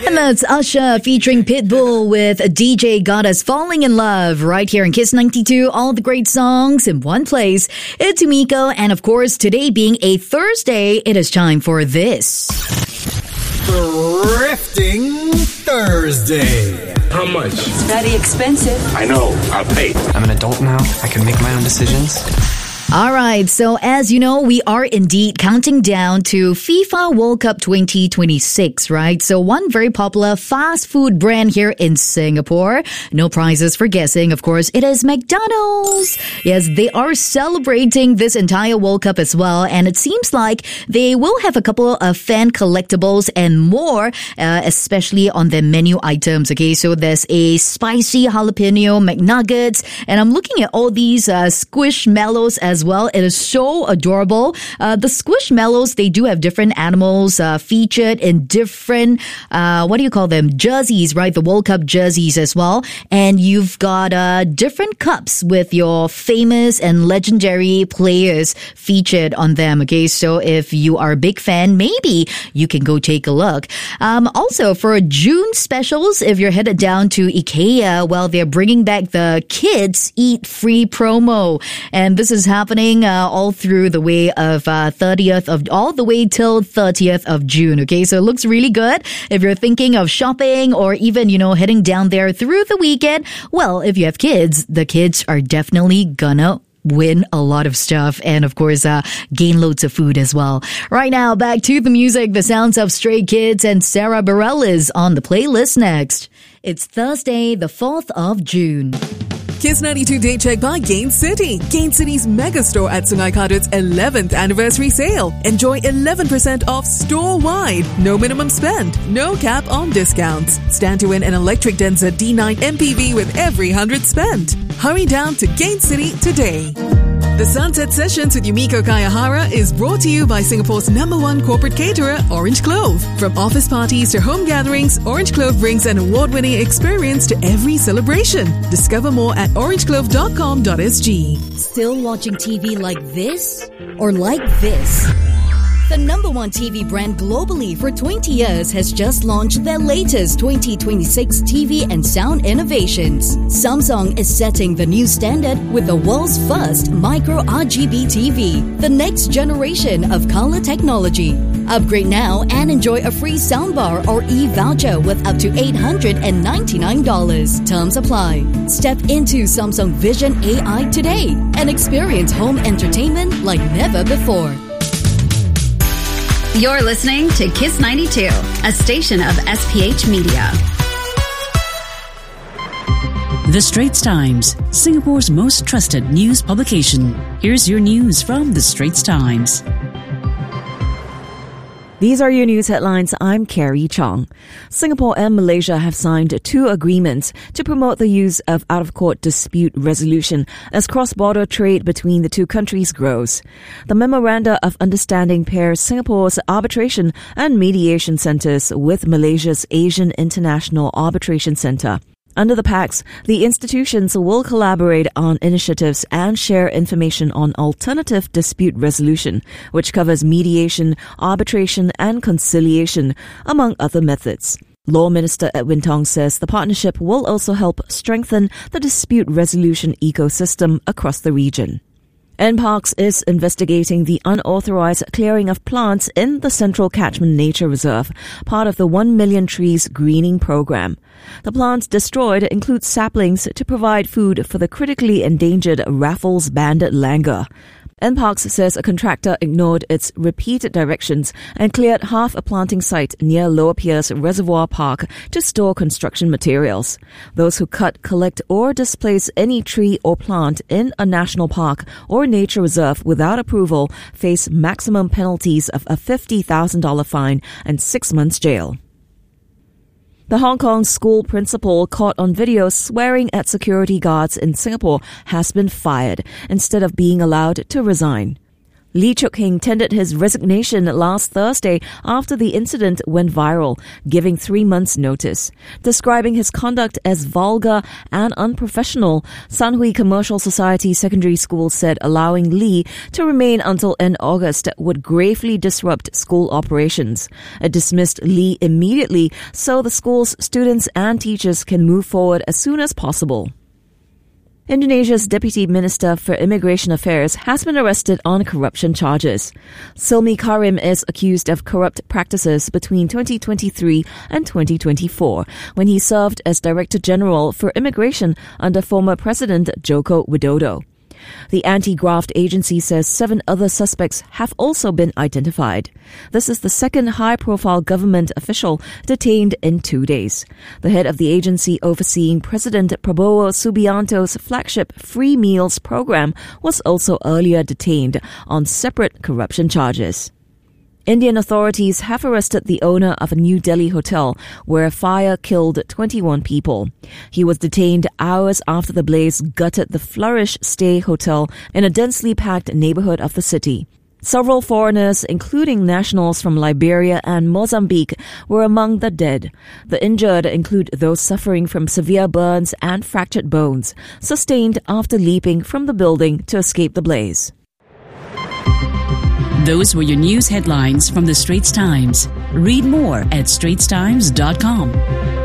And that's Usher featuring Pitbull with DJ Got Us Falling in Love right here in Kiss 92. All the great songs in one place. It's Umiko, and of course, today being a Thursday, it is time for this. Thrifting Thursday. How much? It's very expensive. I know. I'll pay. I'm an adult now. I can make my own decisions. All right, so as you know, we are indeed counting down to FIFA World Cup 2026, right? So one very popular fast food brand here in Singapore, no prizes for guessing, of course, it is McDonald's. Yes, they are celebrating this entire World Cup as well, and it seems like they will have a couple of fan collectibles and more, especially on their menu items, okay? So there's a spicy jalapeno McNuggets, and I'm looking at all these Squishmallows as well. It is so adorable. The Squishmallows, they do have different animals featured in different, what do you call them? Jerseys, right? The World Cup jerseys as well. And you've got different cups with your famous and legendary players featured on them. Okay, so if you are a big fan, maybe you can go take a look. Also, for June specials, if you're headed down to IKEA, well, they're bringing back the Kids Eat Free promo. And this is happening all through the way of all the way till 30th of June. Okay, so it looks really good. If you're thinking of shopping or even, heading down there through the weekend, well, if you have kids, the kids are definitely gonna win a lot of stuff and, of course, gain loads of food as well. Right now, back to the music. The sounds of Stray Kids and Sarah Bareilles on the playlist next. It's Thursday, the 4th of June. Kiss 92 Day Check by Gain City. Gain City's mega store at Sungai Kadut's 11th anniversary sale. Enjoy 11% off store-wide. No minimum spend. No cap on discounts. Stand to win an electric Denza D9 MPV with every 100 spent. Hurry down to Gain City today. The Sunset Sessions with Yumiko Kayahara is brought to you by Singapore's #1 corporate caterer, Orange Clove. From office parties to home gatherings, Orange Clove brings an award-winning experience to every celebration. Discover more at orangeclove.com.sg. Still watching TV like this? Or like this? The #1 TV brand globally for 20 years has just launched their latest 2026 TV and sound innovations. Samsung is setting the new standard with the world's first micro RGB TV, the next generation of color technology. Upgrade now and enjoy a free soundbar or e-voucher with up to $899. Terms apply. Step into Samsung Vision AI today and experience home entertainment like never before. You're listening to Kiss 92, a station of SPH Media. The Straits Times, Singapore's most trusted news publication. Here's your news from The Straits Times. These are your news headlines. I'm Carrie Chong. Singapore and Malaysia have signed 2 agreements to promote the use of out-of-court dispute resolution as cross-border trade between the 2 countries grows. The Memoranda of Understanding pairs Singapore's arbitration and mediation centres with Malaysia's Asian International Arbitration Centre. Under the pacts, the institutions will collaborate on initiatives and share information on alternative dispute resolution, which covers mediation, arbitration, and conciliation, among other methods. Law Minister Edwin Tong says the partnership will also help strengthen the dispute resolution ecosystem across the region. NParks is investigating the unauthorized clearing of plants in the Central Catchment Nature Reserve, part of the 1 million trees greening program. The plants destroyed include saplings to provide food for the critically endangered Raffles banded langur. NParks says a contractor ignored its repeated directions and cleared half a planting site near Lower Pierce Reservoir Park to store construction materials. Those who cut, collect, or displace any tree or plant in a national park or nature reserve without approval face maximum penalties of a $50,000 fine and 6 months jail. The Hong Kong school principal caught on video swearing at security guards in Singapore has been fired instead of being allowed to resign. Lee Chuk-hing tendered his resignation last Thursday after the incident went viral, giving 3 months' notice. Describing his conduct as vulgar and unprofessional, Sanhui Commercial Society Secondary School said allowing Lee to remain until end August would gravely disrupt school operations. It dismissed Lee immediately so the school's students and teachers can move forward as soon as possible. Indonesia's Deputy Minister for Immigration Affairs has been arrested on corruption charges. Silmi Karim is accused of corrupt practices between 2023 and 2024 when he served as Director General for Immigration under former President Joko Widodo. The anti-graft agency says 7 other suspects have also been identified. This is the second high-profile government official detained in 2 days. The head of the agency overseeing President Prabowo Subianto's flagship Free Meals program was also earlier detained on separate corruption charges. Indian authorities have arrested the owner of a New Delhi hotel where a fire killed 21 people. He was detained hours after the blaze gutted the Flourish Stay Hotel in a densely packed neighborhood of the city. Several foreigners, including nationals from Liberia and Mozambique, were among the dead. The injured include those suffering from severe burns and fractured bones, sustained after leaping from the building to escape the blaze. Those were your news headlines from the Straits Times. Read more at straitstimes.com.